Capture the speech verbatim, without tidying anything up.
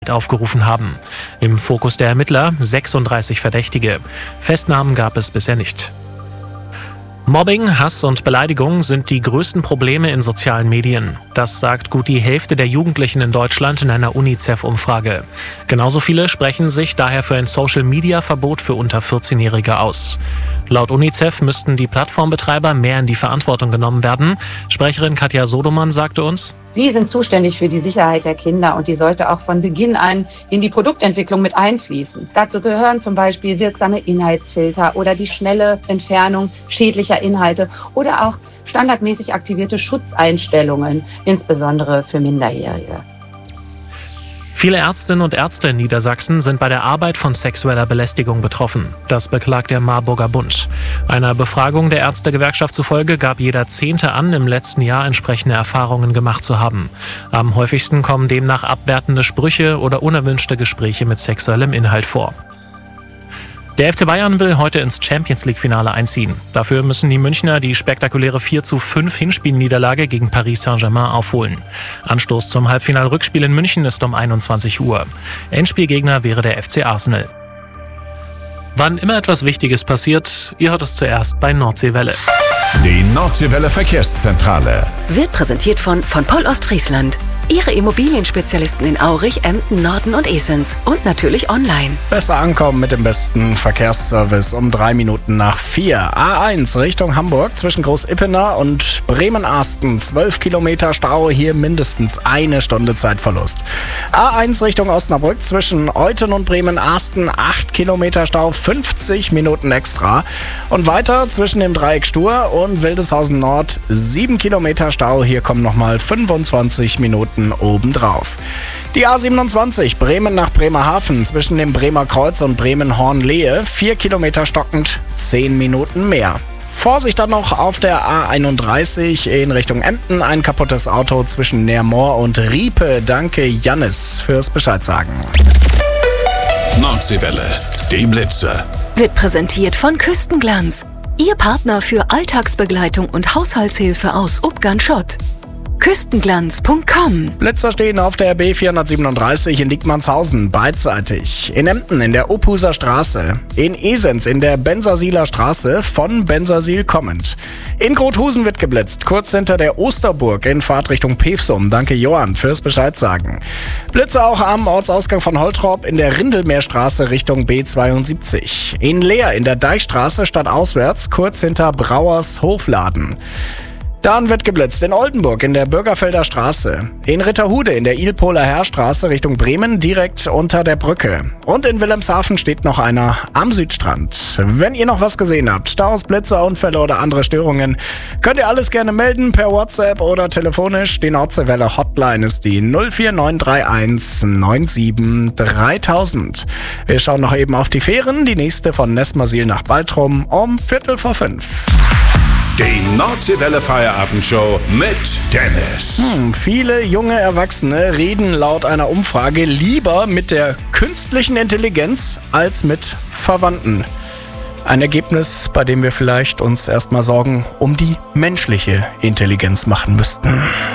aufgerufen haben. Im Fokus der Ermittler sechsunddreißig Verdächtige. Festnahmen gab es bisher nicht. Mobbing, Hass und Beleidigung sind die größten Probleme in sozialen Medien. Das sagt gut die Hälfte der Jugendlichen in Deutschland in einer UNICEF-Umfrage. Genauso viele sprechen sich daher für ein Social-Media-Verbot für unter vierzehnjährige aus. Laut UNICEF müssten die Plattformbetreiber mehr in die Verantwortung genommen werden. Sprecherin Katja Sodomann sagte uns: Sie sind zuständig für die Sicherheit der Kinder und die sollte auch von Beginn an in die Produktentwicklung mit einfließen. Dazu gehören zum Beispiel wirksame Inhaltsfilter oder die schnelle Entfernung schädlicher Inhalte oder auch standardmäßig aktivierte Schutzeinstellungen, insbesondere für Minderjährige. Viele Ärztinnen und Ärzte in Niedersachsen sind bei der Arbeit von sexueller Belästigung betroffen. Das beklagt der Marburger Bund. Einer Befragung der Ärztegewerkschaft zufolge gab jeder Zehnte an, im letzten Jahr entsprechende Erfahrungen gemacht zu haben. Am häufigsten kommen demnach abwertende Sprüche oder unerwünschte Gespräche mit sexuellem Inhalt vor. Der F C Bayern will heute ins Champions-League-Finale einziehen. Dafür müssen die Münchner die spektakuläre vier zu fünf Hinspielniederlage gegen Paris Saint-Germain aufholen. Anstoß zum Halbfinal-Rückspiel in München ist um einundzwanzig Uhr. Endspielgegner wäre der F C Arsenal. Wann immer etwas Wichtiges passiert, ihr hört es zuerst bei Nordseewelle. Die Nordseewelle Verkehrszentrale wird präsentiert von von Poll Ostfriesland. Ihre Immobilienspezialisten in Aurich, Emden, Norden und Esens und natürlich online. Besser ankommen mit dem besten Verkehrsservice um drei Minuten nach vier. A eins Richtung Hamburg zwischen Groß-Ippener und Bremen-Arsten. zwölf Kilometer Stau, hier mindestens eine Stunde Zeitverlust. A eins Richtung Osnabrück zwischen Euthen und Bremen-Arsten. acht Kilometer Stau, fünfzig Minuten extra. Und weiter zwischen dem Dreieck Stur und Wildeshausen Nord. sieben Kilometer Stau, hier kommen nochmal fünfundzwanzig Minuten obendrauf. Die A siebenundzwanzig Bremen nach Bremerhaven zwischen dem Bremer Kreuz und Bremen-Hornlehe. vier Kilometer stockend, zehn Minuten mehr. Vorsicht dann noch auf der A einunddreißig in Richtung Emden. Ein kaputtes Auto zwischen Neermoor und Riepe. Danke Jannis fürs Bescheid sagen. Nordseewelle, die Blitze. Wird präsentiert von Küstenglanz. Ihr Partner für Alltagsbegleitung und Haushaltshilfe aus Ubgern-Schott. Küstenglanz punkt com. Blitzer stehen auf der B vierhundertsiebenunddreißig in Diekmannshausen beidseitig. In Emden in der Ophuser Straße. In Esens in der Bensersiler Straße von Bensersiel kommend. In Grothusen wird geblitzt, kurz hinter der Osterburg in Fahrtrichtung Pevsum. Danke Johann fürs Bescheid sagen. Blitze auch am Ortsausgang von Holtrop in der Rindelmeerstraße Richtung B zweiundsiebzig. In Leer in der Deichstraße stadtauswärts, kurz hinter Brauers Hofladen. Dann wird geblitzt in Oldenburg in der Bürgerfelder Straße, in Ritterhude in der Ilpoler Heerstraße Richtung Bremen direkt unter der Brücke. Und in Wilhelmshaven steht noch einer am Südstrand. Wenn ihr noch was gesehen habt, Staus, Blitzer, Unfälle oder andere Störungen, könnt ihr alles gerne melden per WhatsApp oder telefonisch. Die Nordseewelle Hotline ist die null vier neun drei eins neun sieben dreitausend. Wir schauen noch eben auf die Fähren, die nächste von Nesmasil nach Baltrum um Viertel vor fünf. Die Nordseewelle Feierabendshow mit Dennis. Hm, viele junge Erwachsene reden laut einer Umfrage lieber mit der künstlichen Intelligenz als mit Verwandten. Ein Ergebnis, bei dem wir vielleicht uns erstmal Sorgen um die menschliche Intelligenz machen müssten.